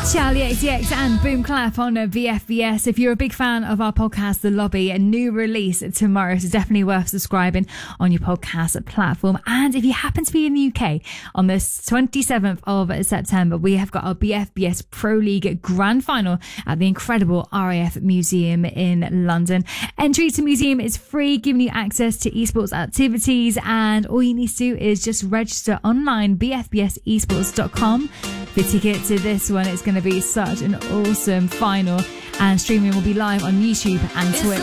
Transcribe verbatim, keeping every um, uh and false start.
Charlie X C X and Boom Clap on V F B S. If you're a big fan of our podcast, The Lobby, a new release tomorrow, so definitely worth subscribing on your podcast platform. And if you happen to be in the U K on the twenty-seventh of September, we have got our B F B S Pro League Grand Final at the incredible R A F Museum in London. Entry to museum is free, giving you access to esports activities, and all you need to do is just register online, b f b s esports dot com. For ticket to this one, it's going to be such an awesome final, and streaming will be live on YouTube and Twitch.